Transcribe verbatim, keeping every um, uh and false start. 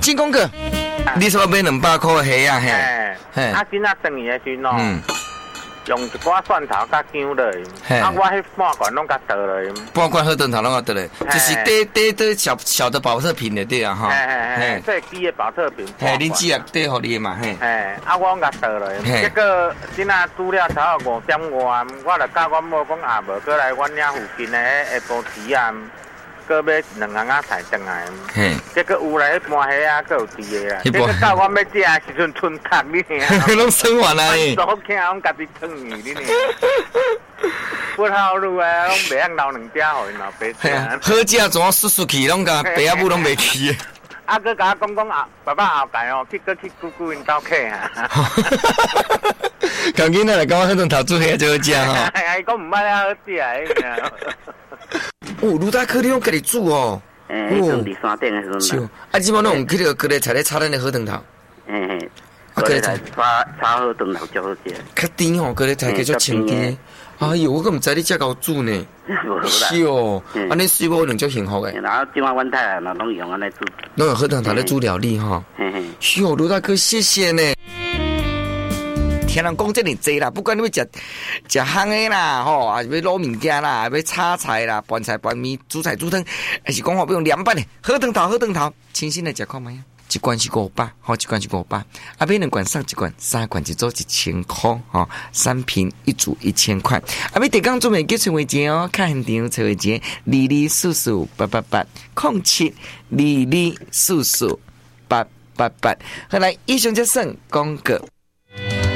进攻哥，你说买两百块的虾啊？嘿， 嘿，啊，今仔等伊的时喏，嗯，用一寡蒜头甲姜落，啊，我迄半罐拢甲倒落， 半罐好顿头拢甲倒落，就是底底底小小的保特瓶的对啊哈， 嘿嘿嘿，这机的保特瓶， 嘿，你只啊底互你的嘛嘿， 嘿，啊，我拢甲倒落，结果今仔煮了差不多五点外，我就甲阮某讲啊，无过来阮遐附近的下晡时啊。搁买两羹仔菜回来，结果有来迄盘虾啊，搁有伫的啦。结果到我要食的时阵，剩壳你尔。 拢生完啦你。 所囝拢家己烫去你尔。不好路啊，拢袂晓留两只互因老爸食。 好食怎输出去，拢甲爸仔母拢袂去。 啊，佮甲我讲讲啊，爸爸后盖哦，去佮去姑姑因兜客啊。 讲囡仔来讲，我迄阵头煮虾就好食吼。 哎，伊讲唔捌了好食哎。 哦，卢大哥，你用家己煮哦。 诶，种伫山顶诶时阵。 啊，即摆拢用迄个各个菜咧炒咱的河豚头。 嘿嘿。啊，各个菜炒炒河豚头最好食。 较甜吼，各个菜叫做清甜。哎呦，我可唔知你遮够煮呢。是哦，安尼水果能足幸福诶。 然后即摆阮太太拢用安尼煮。 拢用河豚头咧煮料理吼。 嘿嘿。 是哦，卢大哥，谢谢呢。听人讲这么济啦，不管你要食食烘的啦，吼，啊要卤物件啦，要炒菜啦，拌菜拌面，煮菜煮汤，还是讲话要用凉拌的，河豚头河豚头，清新来食看卖啊！一罐是五百，吼，一罐是五百，啊买两罐送一罐，三罐一组一千块，吼，三瓶一组一千块，啊要地港做美叫陈伟杰哦，看现场陈伟杰，二二四四八八八，空七二二四四八八八，后来以上就算广告。